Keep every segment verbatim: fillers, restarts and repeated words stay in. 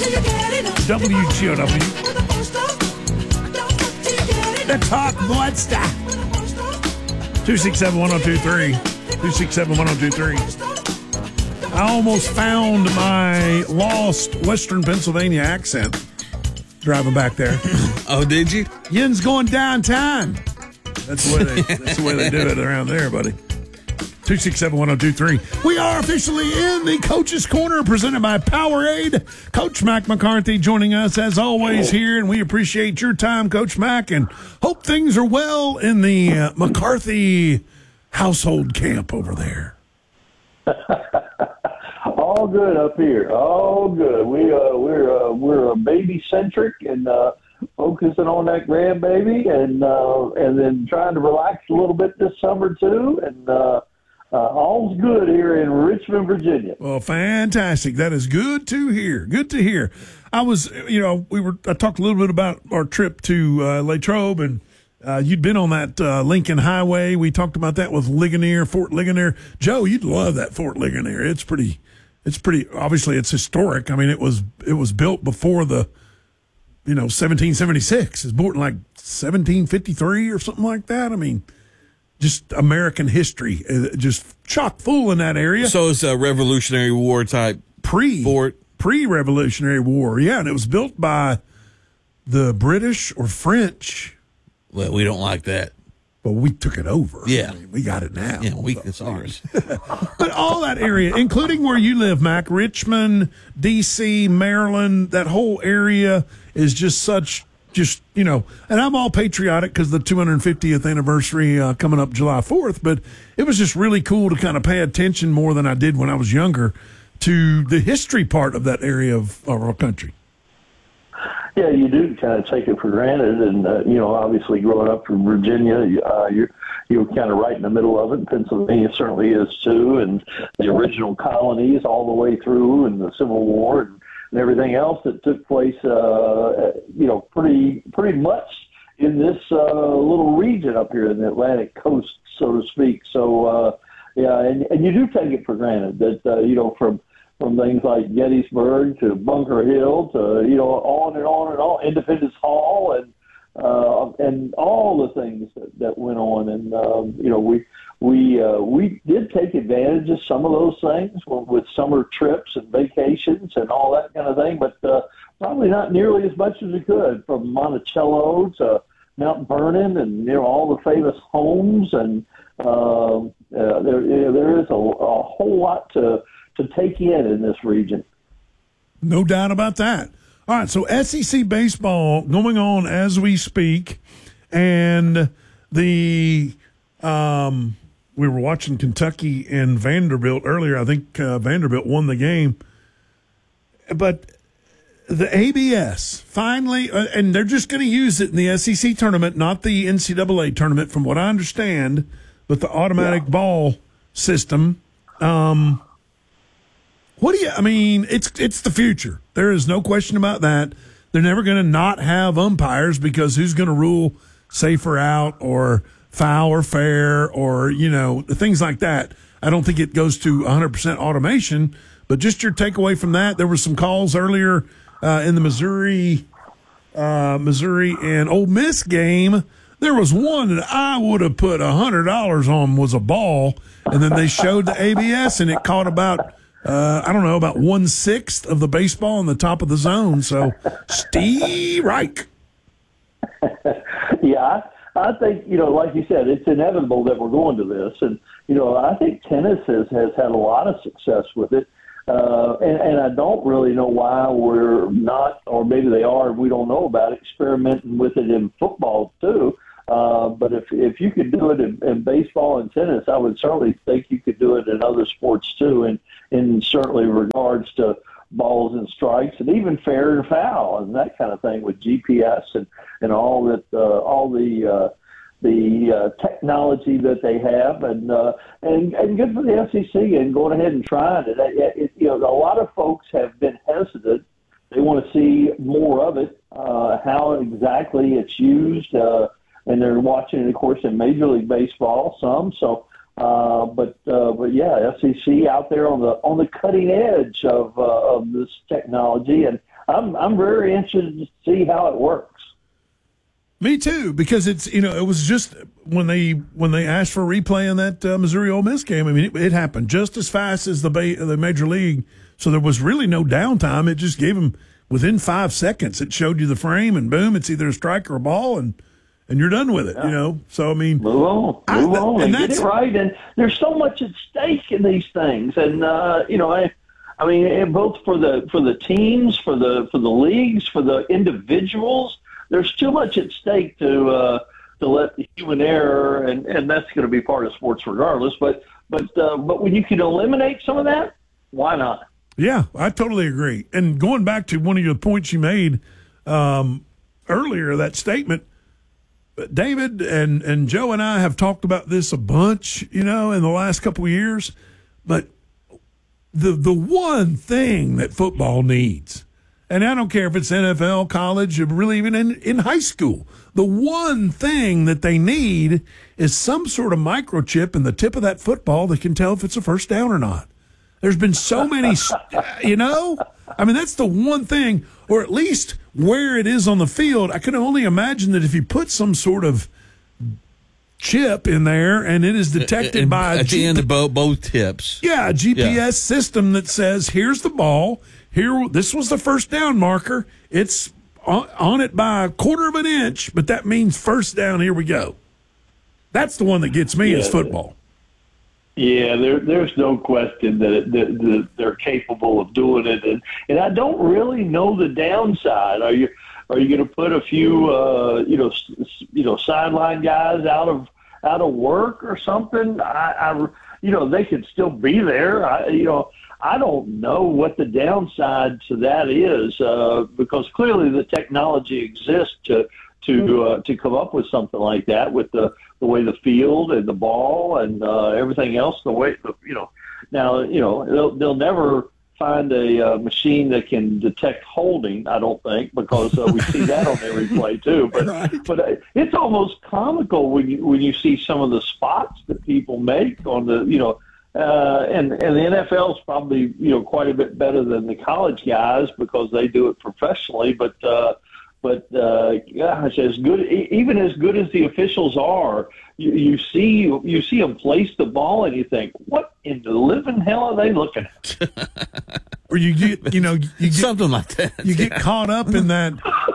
W G O W. The Talk Monster. two six seven, one oh two three. two six seven, one oh two three. I almost found my lost Western Pennsylvania accent driving back there. Oh, did you? Yin's going downtown. That's the way they, that's the way they do it around there, buddy. two six seven, one oh two three. We are officially in the Coach's Corner presented by Powerade. Coach Mac McCarthy joining us as always here, and we appreciate your time, Coach Mac, and hope things are well in the uh, McCarthy household camp over there. All good up here. All good. We uh, we're uh, we're uh, baby centric and uh, focusing on that grandbaby, and uh, and then trying to relax a little bit this summer too. And uh, uh, all's good here in Richmond, Virginia. Well, fantastic. That is good to hear. Good to hear. I was, you know, we were. I talked a little bit about our trip to uh, Latrobe, and uh, you'd been on that uh, Lincoln Highway. We talked about that with Ligonier, Fort Ligonier. Joe, you'd love that Fort Ligonier. It's pretty. It's pretty. Obviously, it's historic. I mean, it was it was built before the, you know, seventeen seventy-six. It's built in like seventeen fifty-three or something like that. I mean, just American history, uh, just chock full in that area. So it's a Revolutionary War type pre fort. Pre-Revolutionary War, yeah, and it was built by the British or French. Well, we don't like that. But we took it over. Yeah. I mean, we got it now. Yeah, we, it's ours. But all that area, including where you live, Mac, Richmond, D C, Maryland, that whole area is just such, just, you know, and I'm all patriotic because the two hundred fiftieth anniversary uh, coming up July fourth, but it was just really cool to kind of pay attention more than I did when I was younger to the history part of that area of, of our country. Yeah, you do kind of take it for granted, and uh, you know, obviously, growing up from Virginia, uh, you're you're kind of right in the middle of it. Pennsylvania certainly is too, and the original colonies all the way through, and the Civil War, and, and everything else that took place. Uh, you know, pretty pretty much in this uh, little region up here in the Atlantic coast, so to speak. So, uh, yeah, and, and you do take it for granted that uh, you know from. From things like Gettysburg to Bunker Hill to, you know, on and on and on, Independence Hall, and uh, and all the things that, that went on. And, um, you know, we we uh, we did take advantage of some of those things with summer trips and vacations and all that kind of thing, but uh, probably not nearly as much as we could, from Monticello to Mount Vernon and, you know, all the famous homes. And uh, uh, there, there is a, a whole lot to to take in in this region. No doubt about that. All right, so S E C baseball going on as we speak, and the um, we were watching Kentucky and Vanderbilt earlier. I think uh, Vanderbilt won the game, but the A B S finally, uh, and they're just going to use it in the S E C tournament, not the N C double A tournament, from what I understand, but the automatic yeah. ball system. Um, What do you, I mean, it's it's the future. There is no question about that. They're never going to not have umpires, because who's going to rule safer out or foul or fair or, you know, things like that. I don't think it goes to one hundred percent automation, but just your takeaway from that. There were some calls earlier uh, in the Missouri, uh, Missouri and Ole Miss game. There was one that I would have put one hundred dollars on, was a ball, and then they showed the A B S, and it caught about – Uh, I don't know, about one-sixth of the baseball on the top of the zone. So, Steve Reich. yeah, I, I think, you know, like you said, it's inevitable that we're going to this. And, you know, I think tennis has, has had a lot of success with it. Uh, and, and I don't really know why we're not, or maybe they are, we don't know about it, experimenting with it in football too. Uh, but if if you could do it in, in baseball and tennis, I would certainly think you could do it in other sports too, and in certainly regards to balls and strikes, and even fair and foul and that kind of thing with G P S and, and all that, uh, all the uh, the uh, technology that they have, and uh, and and good for the S E C and going ahead and trying it. It, it. You know, a lot of folks have been hesitant. They want to see more of it, uh, how exactly it's used. Uh, And they're watching it, of course, in Major League Baseball, some. So, uh, but uh, but yeah, S E C out there on the on the cutting edge of uh, of this technology, and I'm I'm very interested to see how it works. Me too, because it's you know it was just when they when they asked for a replay in that uh, Missouri Ole Miss game. I mean, it, it happened just as fast as the ba- the major league, so there was really no downtime. It just gave them within five seconds. It showed you the frame, and boom, it's either a strike or a ball, and and you're done with it. Yeah. You know, so I mean, move on, I, move on, and, and get it right. And there's so much at stake in these things, and uh, you know, I. I mean, both for the for the teams, for the for the leagues, for the individuals. There's too much at stake to uh, to let the human error, and, and that's going to be part of sports regardless. But but uh, but when you can eliminate some of that, why not? Yeah, I totally agree. And going back to one of your points you made um, earlier, that statement, David and and Joe and I have talked about this a bunch, you know, in the last couple of years. But the the one thing that football needs. And I don't care if it's N F L, college, or really even in, in high school. The one thing that they need is some sort of microchip in the tip of that football that can tell if it's a first down or not. There's been so many, you know? I mean, that's the one thing, or at least where it is on the field. I can only imagine that if you put some sort of chip in there and it is detected and by at a G- the end of both, both tips. Yeah, a G P S yeah. system that says, here's the ball. Here, this was the first down marker. It's on, on it by a quarter of an inch, but that means first down. Here we go. That's the one that gets me yeah, is football. Yeah, there, there's no question that, it, that, that they're capable of doing it, and and I don't really know the downside. Are you are you going to put a few uh, you know you know sideline guys out of out of work or something? I, I you know they could still be there. I, you know. I don't know what the downside to that is uh, because clearly the technology exists to to uh, to come up with something like that with the, the way the field and the ball and uh, everything else. The way you know now you know they'll, they'll never find a uh, machine that can detect holding. I don't think because uh, we see that on every play too. But right. but uh, it's almost comical when you when you see some of the spots that people make on the you know. Uh, and, and the N F L is probably, you know, quite a bit better than the college guys because they do it professionally. But, uh, but uh, gosh, as good, even as good as the officials are, you, you see, you see them place the ball, and you think, what in the living hell are they looking at? Or you get, you know, you get, something like that. You get caught up in that,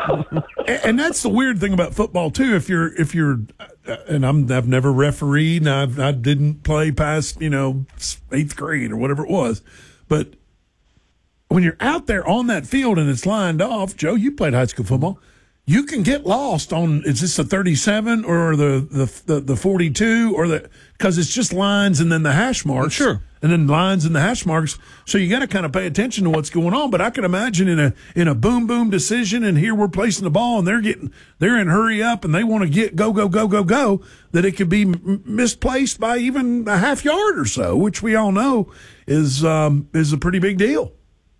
and that's the weird thing about football too. If you're, if you're, and I'm, I've never refereed, and I've, I didn't play past, you know, eighth grade or whatever it was, but when you're out there on that field and it's lined off, Joe, you played high school football. You can get lost on, is this a thirty-seven or the, the, the, the forty-two or the, because it's just lines and then the hash marks. Sure. And then lines and the hash marks. So you got to kind of pay attention to what's going on. But I can imagine in a, in a boom, boom decision, and here we're placing the ball and they're getting, they're in hurry up and they want to get go, go, go, go, go, that it could be m- misplaced by even a half yard or so, which we all know is, um, is a pretty big deal.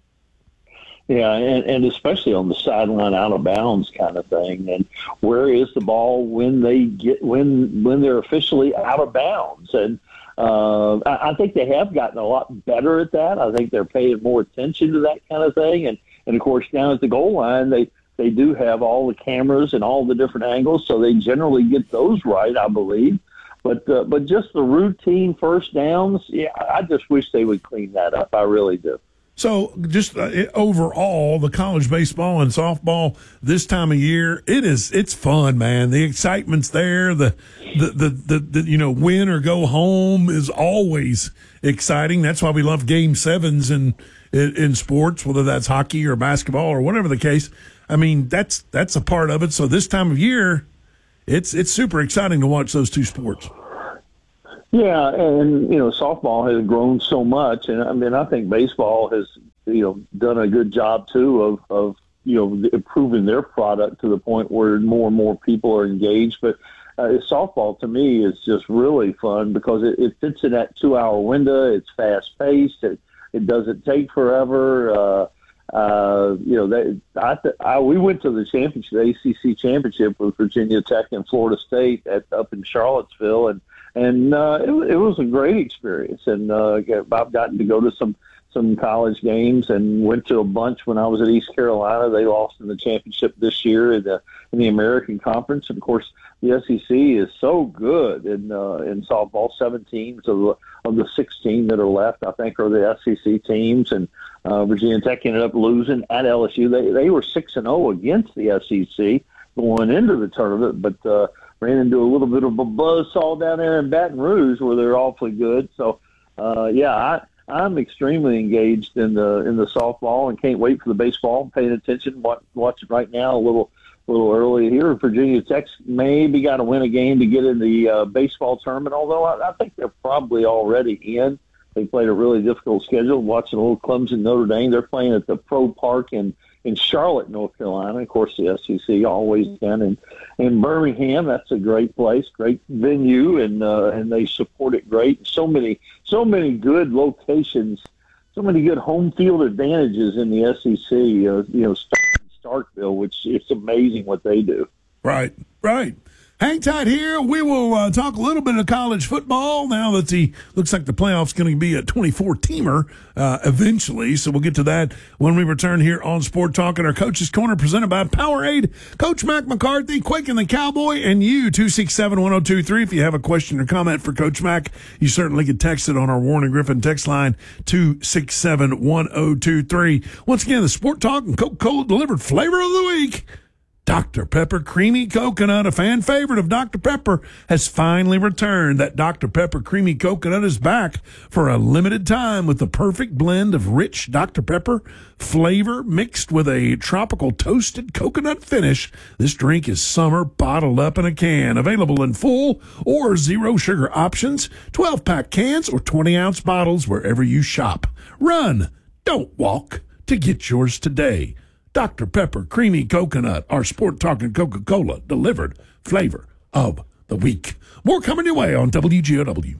Yeah, and, and especially on the sideline out of bounds kind of thing. And where is the ball when they get when when they're officially out of bounds? And uh, I, I think they have gotten a lot better at that. I think they're paying more attention to that kind of thing. And and of course down at the goal line, they they do have all the cameras and all the different angles, so they generally get those right, I believe. But uh, but just the routine first downs, yeah, I just wish they would clean that up. I really do. So just uh, overall, the college baseball and softball this time of year, it is it's fun, man. The excitement's there. The the the, the, the you know win or go home is always exciting. That's why we love game sevens in, in in sports, whether that's hockey or basketball or whatever the case. I mean, that's that's a part of it. So this time of year, it's it's super exciting to watch those two sports. Yeah, and, you know, softball has grown so much, and, I mean, I think baseball has, you know, done a good job, too, of, of you know, improving their product to the point where more and more people are engaged. But uh, softball, to me, is just really fun because it, it fits in that two-hour window. It's fast-paced. It, it doesn't take forever. Uh, uh, you know, they, I, I, we went to the championship, the A C C championship with Virginia Tech and Florida State at, up in Charlottesville, and And uh, it, it was a great experience, and uh, I've gotten to go to some some college games and went to a bunch when I was at East Carolina. They lost in the championship this year in the in the American Conference. And of course, the S E C is so good in uh, in softball. Seven teams of the, of the sixteen that are left, I think, are the S E C teams. And uh, Virginia Tech ended up losing at L S U. They they were six and zero against the S E C going into the tournament, but uh, ran into a little bit of a buzzsaw down there in Baton Rouge where they're awfully good. So, uh, yeah, I. I'm extremely engaged in the in the softball and can't wait for the baseball. I'm paying attention, watch, watching right now a little a little early here. Virginia Tech's maybe got to win a game to get in the uh, baseball tournament, although I, I think they're probably already in. They played a really difficult schedule. Watching a little Clemson Notre Dame, they're playing at the Pro Park in in Charlotte, North Carolina. Of course, the S E C always can. And in Birmingham, that's a great place, great venue, and uh, and they support it great. So many, so many good locations, so many good home field advantages in the S E C. Uh, you know, Starkville, which it's amazing what they do. Right, right. Hang tight here. We will uh, talk a little bit of college football now that the looks like the playoff's going to be a twenty-four teamer uh, eventually. So we'll get to that when we return here on Sport Talk and our Coach's Corner presented by Powerade. Coach Mac McCarthy, Quaking the Cowboy, and you, two six seven, one oh two three. If you have a question or comment for Coach Mac, you certainly can text it on our Warren and Griffin text line, two six seven, one oh two three. Once again, the Sport Talk and Coca-Cola delivered flavor of the week. Doctor Pepper Creamy Coconut, a fan favorite of Doctor Pepper, has finally returned. That Doctor Pepper Creamy Coconut is back for a limited time with the perfect blend of rich Doctor Pepper flavor mixed with a tropical toasted coconut finish. This drink is summer bottled up in a can. Available in full or zero sugar options, twelve-pack cans or twenty-ounce bottles wherever you shop. Run, don't walk to get yours today. Doctor Pepper Creamy Coconut, our Sport Talking Coca-Cola delivered flavor of the week. More coming your way on W G O W.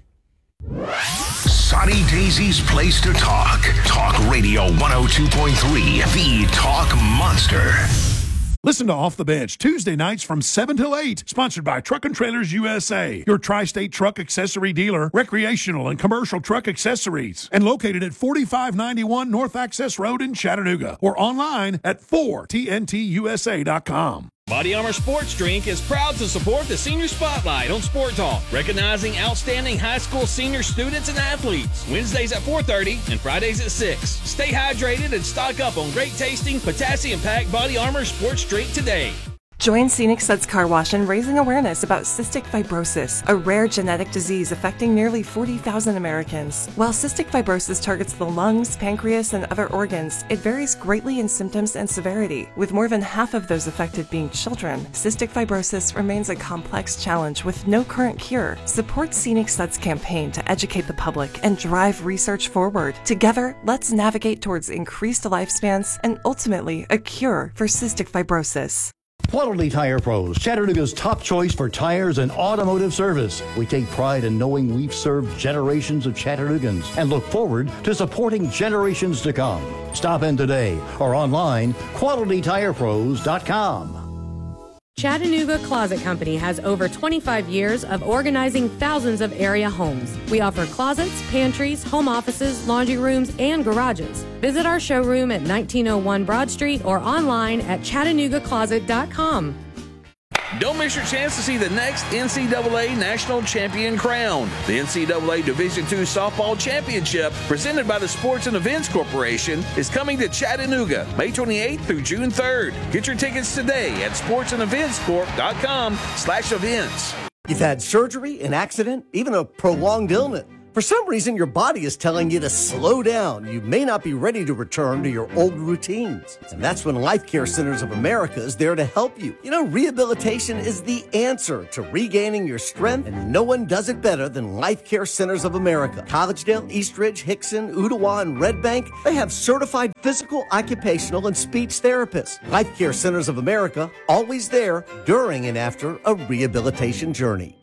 Sonny Daisy's place to talk. Talk Radio one oh two point three, the Talk Monster. Listen to Off the Bench, Tuesday nights from seven till eight, sponsored by Truck and Trailers U S A, your tri-state truck accessory dealer, recreational and commercial truck accessories, and located at forty-five ninety-one North Access Road in Chattanooga, or online at four T N T U S A dot com. Body Armor Sports Drink is proud to support the Senior Spotlight on Sport Talk, recognizing outstanding high school senior students and athletes. Wednesdays at four thirty and Fridays at six. Stay hydrated and stock up on great tasting, potassium-packed Body Armor Sports Drink today. Join Scenic Suds Car Wash in raising awareness about cystic fibrosis, a rare genetic disease affecting nearly forty thousand Americans. While cystic fibrosis targets the lungs, pancreas, and other organs, it varies greatly in symptoms and severity. With more than half of those affected being children, cystic fibrosis remains a complex challenge with no current cure. Support Scenic Suds campaign to educate the public and drive research forward. Together, let's navigate towards increased lifespans and ultimately a cure for cystic fibrosis. Quality Tire Pros, Chattanooga's top choice for tires and automotive service. We take pride in knowing we've served generations of Chattanoogans and look forward to supporting generations to come. Stop in today or online, quality tire pros dot com. Chattanooga Closet Company has over twenty-five years of organizing thousands of area homes. We offer closets, pantries, home offices, laundry rooms, and garages. Visit our showroom at nineteen oh one Broad Street or online at chattanooga closet dot com. Don't miss your chance to see the next N C double A National Champion crowned. The N C double A Division two Softball Championship, presented by the Sports and Events Corporation, is coming to Chattanooga May twenty-eighth through June third. Get your tickets today at sports and events corp dot com slash events. You've had surgery, an accident, even a prolonged illness. For some reason, your body is telling you to slow down. You may not be ready to return to your old routines. And that's when Life Care Centers of America is there to help you. You know, rehabilitation is the answer to regaining your strength, and no one does it better than Life Care Centers of America. Collegedale, Eastridge, Hickson, Ooltewah, and Red Bank, they have certified physical, occupational, and speech therapists. Life Care Centers of America, always there during and after a rehabilitation journey.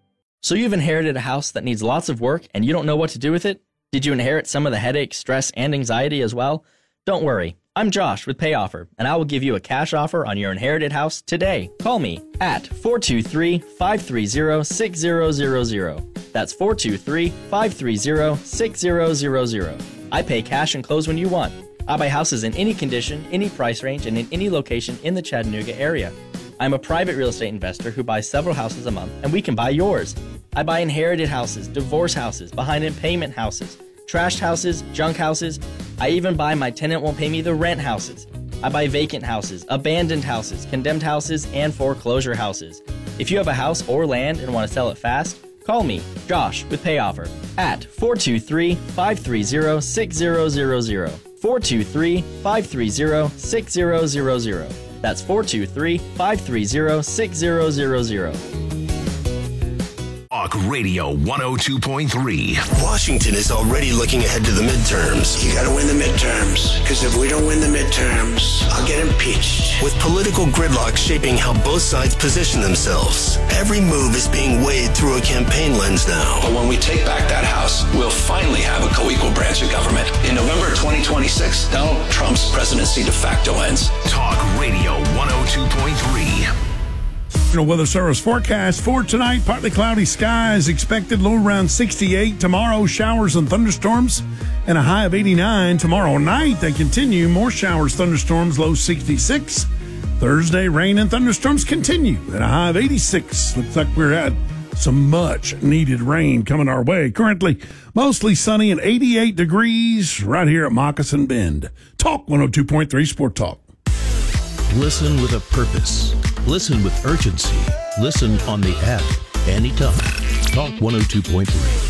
So you've inherited a house that needs lots of work and you don't know what to do with it? Did you inherit some of the headache, stress, and anxiety as well? Don't worry. I'm Josh with PayOffer, and I will give you a cash offer on your inherited house today. Call me at four two three, five three zero, six zero zero zero. That's four two three, five three zero, six zero zero zero. I pay cash and close when you want. I buy houses in any condition, any price range, and in any location in the Chattanooga area. I'm a private real estate investor who buys several houses a month, and we can buy yours. I buy inherited houses, divorce houses, behind-in-payment houses, trashed houses, junk houses. I even buy my tenant won't pay me the rent houses. I buy vacant houses, abandoned houses, condemned houses, and foreclosure houses. If you have a house or land and want to sell it fast, call me, Josh, with PayOffer at four two three, five three zero, six zero zero zero. four two three, five three zero, six zero zero zero. That's four two three, five three zero, six zero zero zero. Talk Radio one oh two point three. Washington is already looking ahead to the midterms. You gotta win the midterms, because if we don't win the midterms, I'll get impeached. With political gridlock shaping how both sides position themselves, every move is being weighed through a campaign lens now. But when we take back that House, we'll finally have a co-equal branch of government. In November twenty twenty-six, Donald Trump's presidency de facto ends. Talk Radio one oh two point three. Weather Service forecast for tonight: partly cloudy skies expected, low around sixty-eight. Tomorrow, showers and thunderstorms, and a high of eighty-nine. Tomorrow night, they continue. More showers, thunderstorms, low sixty-six. Thursday, rain and thunderstorms continue at a high of eighty-six. Looks like we're at some much needed rain coming our way. Currently, mostly sunny and eighty-eight degrees right here at Moccasin Bend. Talk one oh two point three Sport Talk. Listen with a purpose. Listen with urgency. Listen on the app anytime. Talk one oh two point three.